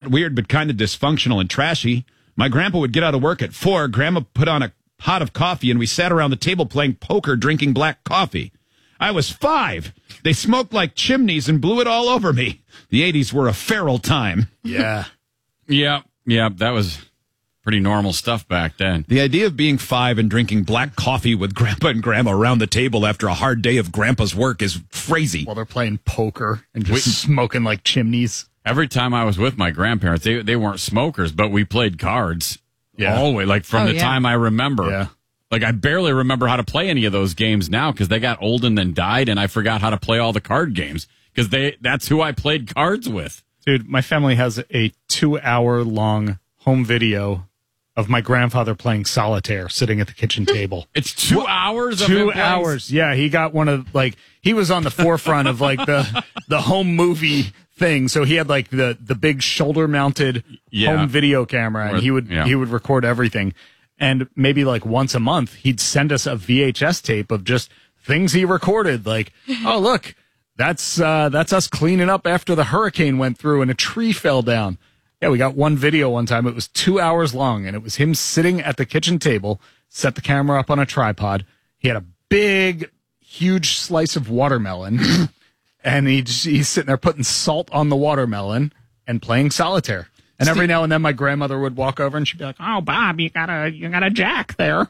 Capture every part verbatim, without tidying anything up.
weird, but kind of dysfunctional and trashy. My grandpa would get out of work at four. Grandma put on a pot of coffee, and we sat around the table playing poker, drinking black coffee. I was five. They smoked like chimneys and blew it all over me. The eighties were a feral time. Yeah. Yeah, yeah, that was pretty normal stuff back then. The idea of being five and drinking black coffee with Grandpa and Grandma around the table after a hard day of Grandpa's work is crazy. While they're playing poker and just we, smoking like chimneys. Every time I was with my grandparents, they they weren't smokers, but we played cards. Yeah. Always, like from Oh, the yeah. time I remember. Yeah. Like, I barely remember how to play any of those games now because they got old and then died, and I forgot how to play all the card games because they that's who I played cards with. Dude, my family has a two-hour-long home video of my grandfather playing solitaire sitting at the kitchen table. It's two hours of Two him playing? hours. Yeah, he got one of, like, he was on the forefront of, like, the the home movie thing. So he had, like, the, the big shoulder-mounted Yeah. home video camera, and Or- he would yeah. he would record everything. And maybe, like, once a month, he'd send us a V H S tape of just things he recorded. Like, oh, look, that's uh, that's us cleaning up after the hurricane went through and a tree fell down. Yeah, we got one video one time. It was two hours long, and it was him sitting at the kitchen table, set the camera up on a tripod. He had a big, huge slice of watermelon, and he just, he's sitting there putting salt on the watermelon and playing solitaire. And every now and then, my grandmother would walk over, and she'd be like, "Oh, Bob, you got a you got a jack there."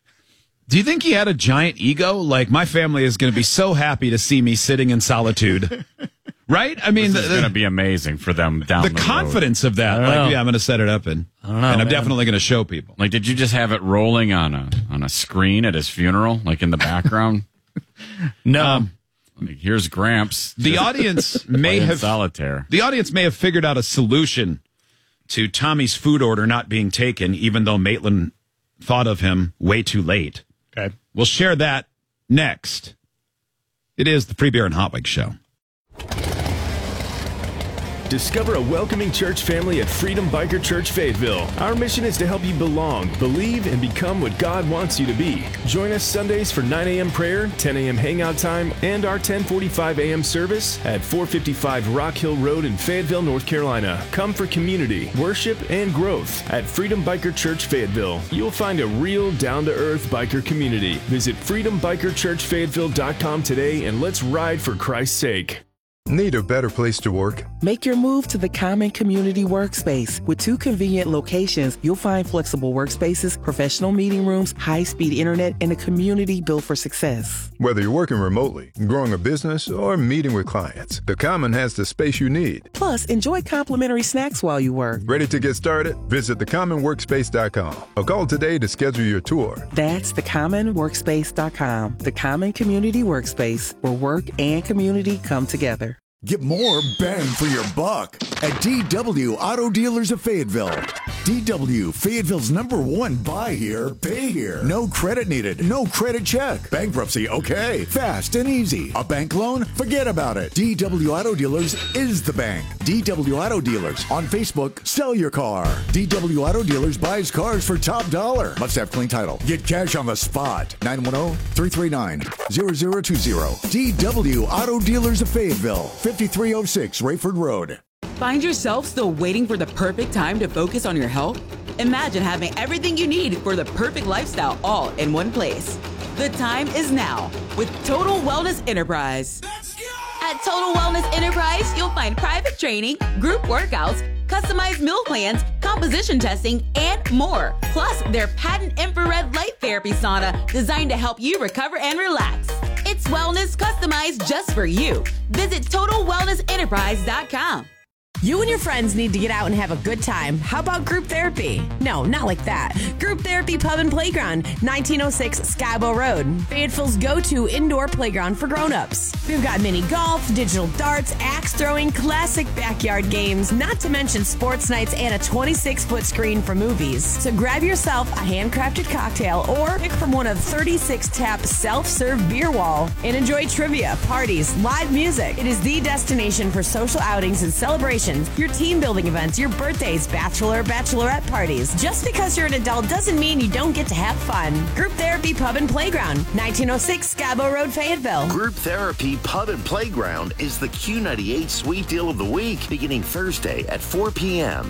Do you think he had a giant ego? Like, my family is going to be so happy to see me sitting in solitude. Right? I mean, This is the, going to be amazing for them down the, the, the road. confidence of that. I don't Like, know. yeah, I'm going to set it up, and, I don't know, and I'm man. definitely going to show people. Like, did you just have it rolling on a on a screen at his funeral, like in the background? No, Um, Like, here's Gramps. The just audience may playing have solitaire. the audience may have figured out a solution to Tommy's food order not being taken, even though Maitland thought of him way too late. okay. We'll share that next. It is the Free Beer and Hot Wings Show. Discover a welcoming church family at Freedom Biker Church Fayetteville. Our mission is to help you belong, believe, and become what God wants you to be. Join us Sundays for nine a.m. prayer, ten a.m. hangout time, and our ten forty-five a.m. service at four fifty-five Rock Hill Road in Fayetteville, North Carolina. Come for community, worship, and growth at Freedom Biker Church Fayetteville. You'll find a real, down-to-earth biker community. Visit freedom biker church fayetteville dot com today and let's ride for Christ's sake. Need a better place to work? Make your move to the Common Community Workspace. With two convenient locations, you'll find flexible workspaces, professional meeting rooms, high-speed internet, and a community built for success. Whether you're working remotely, growing a business, or meeting with clients, the Common has the space you need. Plus, enjoy complimentary snacks while you work. Ready to get started? Visit the common workspace dot com or call today to schedule your tour. That's the common workspace dot com. The Common Community Workspace, where work and community come together. Get more bang for your buck at D W Auto Dealers of Fayetteville. D W, Fayetteville's number one buy here, pay here. No credit needed, no credit check. Bankruptcy, okay. Fast and easy. A bank loan? Forget about it. D W Auto Dealers is the bank. D W Auto Dealers. On Facebook, sell your car. D W Auto Dealers buys cars for top dollar. Must have clean title. Get cash on the spot. nine one zero, three three nine, zero zero two zero. D W Auto Dealers of Fayetteville. fifty-three oh six Rayford Road. Find yourself still waiting for the perfect time to focus on your health? Imagine having everything you need for the perfect lifestyle all in one place. The time is now with Total Wellness Enterprise. At Total Wellness Enterprise, you'll find private training, group workouts, customized meal plans, composition testing, and more. Plus, their patent infrared light therapy sauna designed to help you recover and relax. It's wellness customized just for you. Visit total wellness enterprise dot com. You and your friends need to get out and have a good time. How about group therapy? No, not like that. Group Therapy Pub and Playground, nineteen oh six Scabo Road. Fayetteville's go-to indoor playground for grown-ups. We've got mini golf, digital darts, axe throwing, classic backyard games, not to mention sports nights and a twenty-six foot screen for movies. So grab yourself a handcrafted cocktail or pick from one of thirty-six tap self-serve beer wall and enjoy trivia, parties, live music. It is the destination for social outings and celebrations, your team building events, your birthdays, bachelor, bachelorette parties. Just because you're an adult doesn't mean you don't get to have fun. Group Therapy Pub and Playground, nineteen oh six Scabo Road, Fayetteville. Group Therapy Pub and Playground is the Q ninety-eight Sweet Deal of the Week, beginning Thursday at four p.m.